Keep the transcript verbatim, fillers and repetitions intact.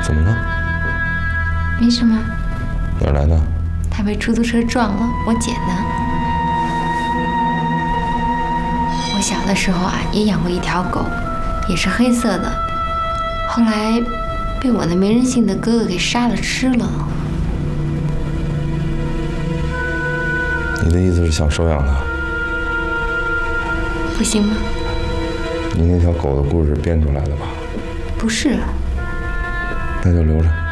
怎么了？ 没什么。 哪儿来的？ 他被出租车撞了，我捡的。我小的时候啊，也养过一条狗，也是黑色的，后来被我那没人性的哥哥给杀了吃了。 你的意思是想收养它？ 不行吗？ 你那条狗的故事编出来的吧？ 不是。 那就留着。